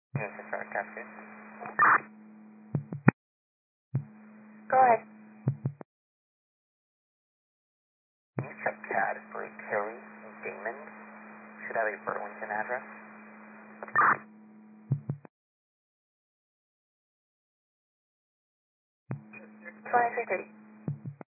Yes, that's right, Captain. Go ahead. You check CAD for Terry Damon. Should have a Burlington address. 2330.